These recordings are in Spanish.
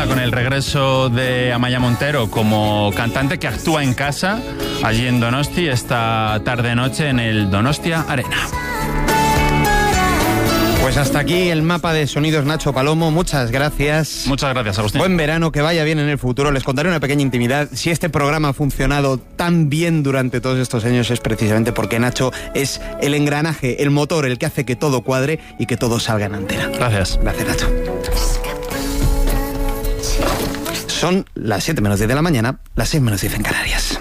semana con el regreso de Amaia Montero como cantante que actúa en casa allí en Donosti esta tarde-noche en el Donostia Arena. Pues hasta aquí el mapa de sonidos, Nacho Palomo. Muchas gracias. Muchas gracias, Agustín. Buen verano, que vaya bien en el futuro. Les contaré una pequeña intimidad. Si este programa ha funcionado tan bien durante todos estos años es precisamente porque Nacho es el engranaje, el motor, el que hace que todo cuadre y que todo salga en antena. Gracias. Gracias, Nacho. Son las 7 menos 10 de la mañana, las 6 menos 10 en Canarias.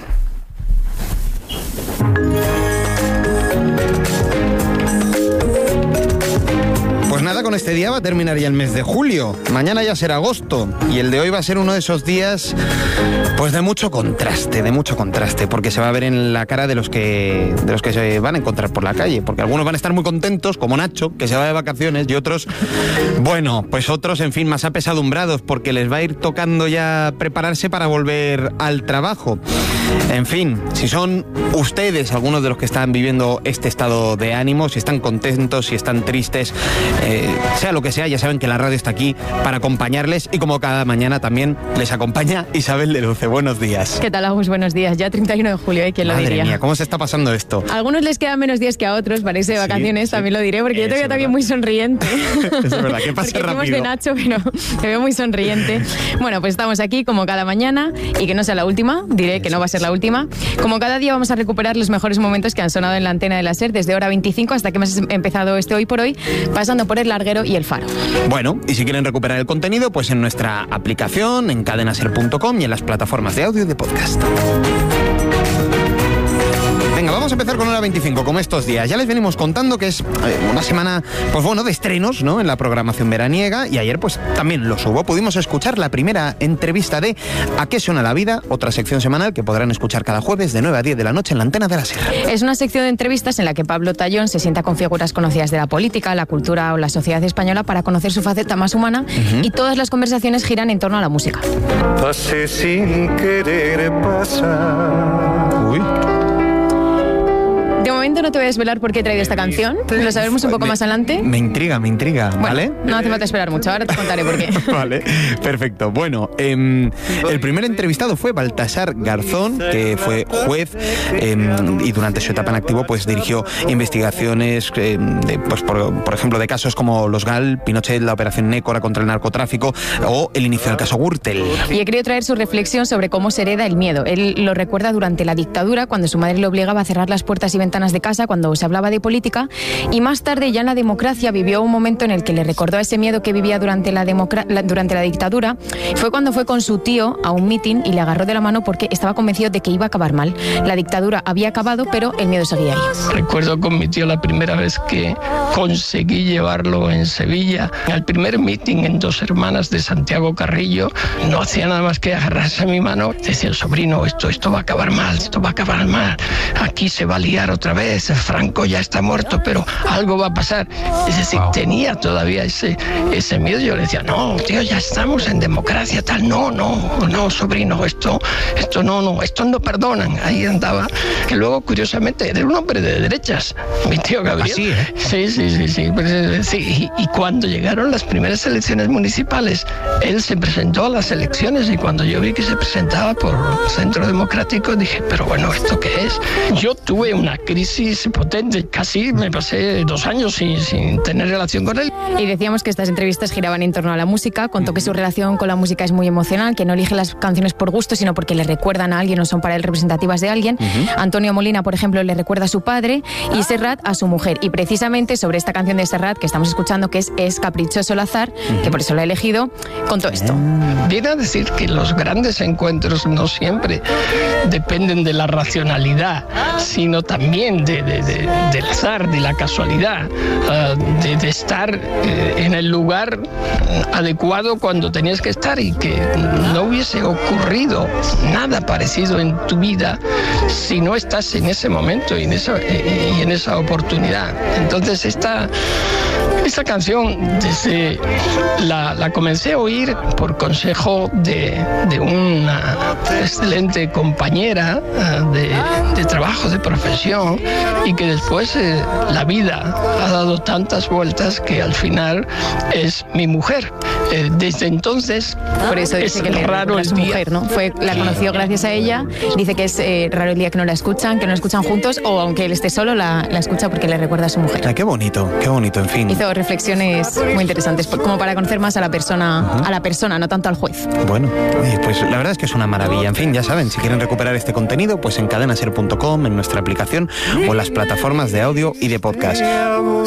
Pues nada, con este día va a terminar ya el mes de julio. Mañana ya será agosto y el de hoy va a ser uno de esos días pues de mucho contraste, porque se va a ver en la cara de los que se van a encontrar por la calle, porque algunos van a estar muy contentos, como Nacho, que se va de vacaciones, y otros, bueno, pues otros, en fin, más apesadumbrados, porque les va a ir tocando ya prepararse para volver al trabajo. En fin, si son ustedes algunos de los que están viviendo este estado de ánimo, si están contentos, si están tristes, sea lo que sea, ya saben que la radio está aquí para acompañarles, y como cada mañana también les acompaña Isabel de Luce. Buenos días. ¿Qué tal, Agus? Buenos días. Ya 31 de julio, ¿quién lo diría? Madre mía, ¿cómo se está pasando esto? A algunos les quedan menos días que a otros para irse de vacaciones, sí. También lo diré, porque yo te veo también muy sonriente. Es verdad, que pase porque rápido. de Nacho, pero te veo muy sonriente. Bueno, pues estamos aquí como cada mañana, y que no sea la última, diré que no va a ser la última. Como cada día vamos a recuperar los mejores momentos que han sonado en la antena de la SER, desde hora 25 hasta que hemos empezado este Hoy por Hoy, pasando por El Larguero y El Faro. Bueno, y si quieren recuperar el contenido, pues en nuestra aplicación, en cadenaser.com y en las plataformas de audio y de podcast. Venga, vamos a empezar con hora 25, como estos días. Ya les venimos contando que es una semana, pues bueno, de estrenos, ¿no?, en la programación veraniega, y ayer pues también los hubo. Pudimos escuchar la primera entrevista de ¿A qué suena la vida?, otra sección semanal que podrán escuchar cada jueves de 9 a 10 de la noche en la antena de la SER. Es una sección de entrevistas en la que Pablo Tallón se sienta con figuras conocidas de la política, la cultura o la sociedad española para conocer su faceta más humana, y todas las conversaciones giran en torno a la música. Pasé sin querer pasar. Uy. De momento no te voy a desvelar por qué he traído esta canción, lo sabremos un poco más adelante. Me intriga, ¿vale? Bueno, no hace falta esperar mucho, ahora te contaré por qué. Vale, perfecto. Bueno, el primer entrevistado fue Baltasar Garzón, que fue juez y durante su etapa en activo pues dirigió investigaciones pues por ejemplo de casos como los GAL, Pinochet, la Operación Nécora contra el narcotráfico o el inicio del caso Gürtel. Y he querido traer su reflexión sobre cómo se hereda el miedo. Él lo recuerda durante la dictadura, cuando su madre le obligaba a cerrar las puertas y ventanas de casa cuando se hablaba de política, y más tarde, ya en la democracia, vivió un momento en el que le recordó ese miedo que vivía durante la dictadura. Fue cuando fue con su tío a un mitin y le agarró de la mano porque estaba convencido de que iba a acabar mal. La dictadura había acabado, pero el miedo seguía ahí. Recuerdo con mi tío la primera vez que conseguí llevarlo en Sevilla al primer mitin en Dos Hermanas de Santiago Carrillo. No hacía nada más que agarrarse a mi mano. Decía: sobrino, esto va a acabar mal, aquí se va a liar otra vez, Franco ya está muerto, pero algo va a pasar. Es decir, tenía todavía ese miedo. Yo le decía: no, tío, ya estamos en democracia, tal. No, sobrino, esto no perdonan. Ahí andaba, que luego, curiosamente, era un hombre de derechas, mi tío Gabriel. ¿Así, Sí. Y cuando llegaron las primeras elecciones municipales, él se presentó a las elecciones, y cuando yo vi que se presentaba por Centro Democrático, dije: pero bueno, ¿esto qué es? Yo tuve una crisis potente, casi me pasé 2 años sin tener relación con él. Y decíamos que estas entrevistas giraban en torno a la música. Contó que su relación con la música es muy emocional, que no elige las canciones por gusto, sino porque le recuerdan a alguien o son para él representativas de alguien. Antonio Molina, por ejemplo, le recuerda a su padre, y Serrat a su mujer. Y precisamente sobre esta canción de Serrat que estamos escuchando, que es Caprichoso el azar, que por eso la he elegido, contó esto. Viene a decir que los grandes encuentros no siempre dependen de la racionalidad, sino también del azar, de la casualidad, de estar en el lugar adecuado cuando tenías que estar, y que no hubiese ocurrido nada parecido en tu vida si no estás en ese momento y en esa oportunidad. Entonces Esta canción la comencé a oír por consejo de una excelente compañera de trabajo, de profesión, y que después la vida ha dado tantas vueltas que al final es mi mujer. Desde entonces, por eso dice que le raro es su mujer, ¿no? La conoció gracias a ella. Dice que es raro el día que no la escuchan, que no la escuchan juntos, o aunque él esté solo, la escucha porque le recuerda a su mujer. Qué bonito, en fin. Hizo reflexiones muy interesantes, como para conocer más a la persona, no tanto al juez. Bueno, pues la verdad es que es una maravilla. En fin, ya saben, si quieren recuperar este contenido, pues en cadenaser.com, en nuestra aplicación o en las plataformas de audio y de podcast.